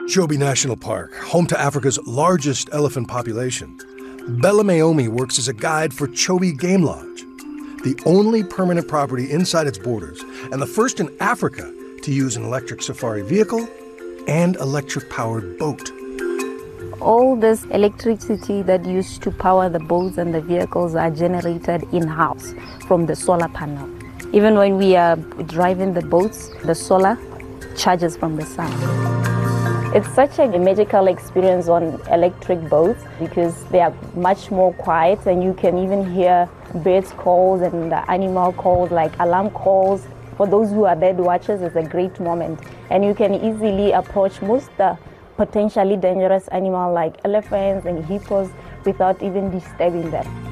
Chobe National Park, home to Africa's largest elephant population. Bella Mayomi works as a guide for Chobe Game Lodge, the only permanent property inside its borders and the first in Africa to use an electric safari vehicle and electric-powered boat. All this electricity that used to power the boats and the vehicles are generated in-house from the solar panel. Even when we are driving the boats, the solar charges from the sun. It's such a magical experience on electric boats because they are much more quiet, and you can even hear birds calls and animal calls like alarm calls. For those who are bird watchers, it's a great moment, and you can easily approach most potentially dangerous animals like elephants and hippos without even disturbing them.